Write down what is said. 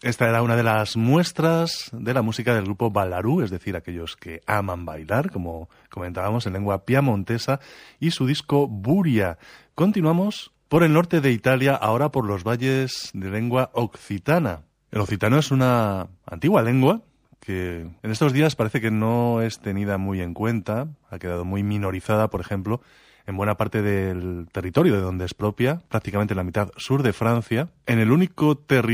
Esta era una de las muestras de la música del grupo Ballarú, es decir, aquellos que aman bailar, como comentábamos, en lengua piamontesa, y su disco Buria. Continuamos por el norte de Italia, ahora por los valles de lengua occitana. El occitano es una antigua lengua que en estos días parece que no es tenida muy en cuenta, ha quedado muy minorizada, por ejemplo, en buena parte del territorio de donde es propia, prácticamente la mitad sur de Francia, en el único territorio